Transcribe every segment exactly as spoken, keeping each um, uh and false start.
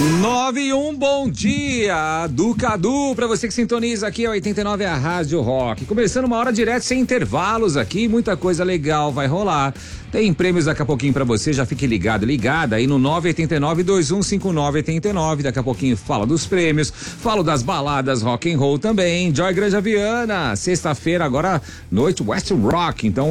nove e um, bom dia do Cadu, pra você que sintoniza aqui a oitenta e nove, a Rádio Rock. Começando uma hora direto, sem intervalos aqui, muita coisa legal vai rolar. Tem prêmios daqui a pouquinho pra você, já fique ligado, ligada aí no nove oito nove, dois um cinco nove oito nove. Daqui a pouquinho fala dos prêmios, falo das baladas rock and roll também. Joy Granja Viana, sexta-feira agora, noite West Rock, então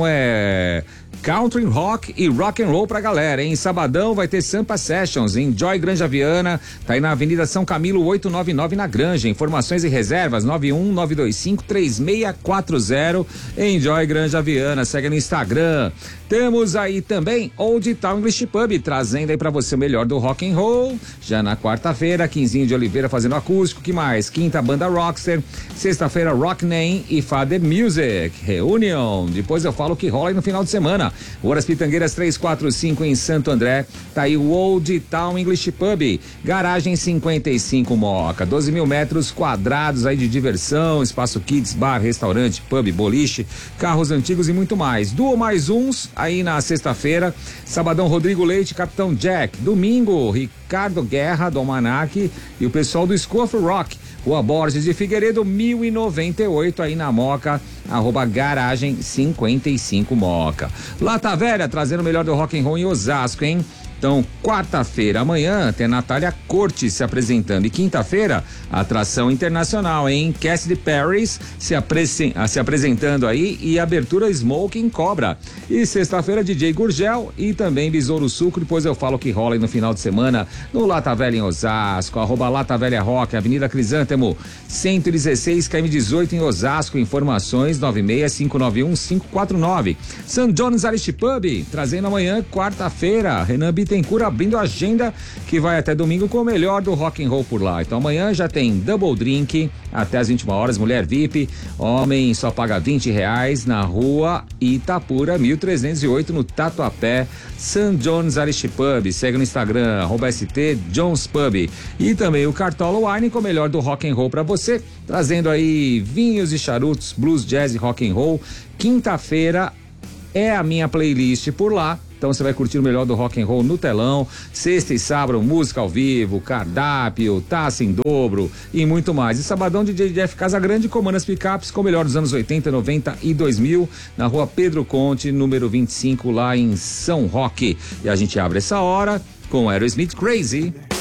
é country rock e rock and roll pra galera, hein? Sabadão vai ter Sampa Sessions em Joy Granja Viana, tá aí na Avenida São Camilo oitocentos e noventa e nove na Granja. Informações e reservas nove um nove dois cinco três seis quatro zero em Joy Granja Viana. Segue no Instagram. Temos aí também Old Town English Pub, trazendo aí pra você o melhor do rock and roll. Já na quarta-feira, Quinzinho de Oliveira fazendo acústico. Que mais? Quinta, banda Rockster. Sexta-feira, Rock Name e Father Music. Reunion. Depois eu falo o que rola aí no final de semana. Horas Pitangueiras trezentos e quarenta e cinco em Santo André. Tá aí o Old Town English Pub. Garagem cinquenta e cinco Moca. doze mil metros quadrados aí de diversão. Espaço kids, bar, restaurante, pub, boliche, carros antigos e muito mais. Duo mais uns aí na sexta-feira. Sabadão, Rodrigo Leite, Capitão Jack. Domingo, Ricardo Guerra, do Almanac e o pessoal do Scoff Rock. Rua Borges de Figueiredo, mil e noventa e oito, aí na Moca, arroba garagem cinquenta e cinco Moca. Lata Velha, trazendo o melhor do rock and roll em Osasco, hein? Então, quarta-feira, amanhã, tem Natália Cortes se apresentando. E quinta-feira, atração internacional, hein? Cassidy Paris se, apresen- se apresentando aí e abertura Smoking Cobra. E sexta-feira, D J Gurgel e também Besouro Sucro. Depois eu falo que rola aí no final de semana no Lata Velha em Osasco, arroba Lata Velha Rock, Avenida Crisântemo, cento e dezesseis, K M dezoito em Osasco. Informações nove seis cinco nove um cinco quatro nove. Saint John's Irish Pub, trazendo amanhã, quarta-feira, Renan Bittencourt abrindo a agenda que vai até domingo com o melhor do rock and roll por lá. Então amanhã já tem Double Drink até as vinte e uma horas, mulher V I P, homem só paga vinte reais na rua Itapura, mil trezentos e oito no Tatuapé, Saint John's Irish Pub. Segue no Instagram, arroba S T Jones Pub. E também o Cartola Wine com o melhor do rock and roll pra você, trazendo aí vinhos e charutos, blues, jazz e rock and roll. Quinta-feira é a minha playlist por lá. Então você vai curtir o melhor do rock and roll no telão. Sexta e sábado, música ao vivo, cardápio, taça em dobro e muito mais. E sabadão, D J Jeff Casagrande comanda as picapes com o melhor dos anos oitenta, noventa e dois mil na rua Pedro Conte, número vinte e cinco, lá em São Roque. E a gente abre essa hora com Aerosmith Crazy.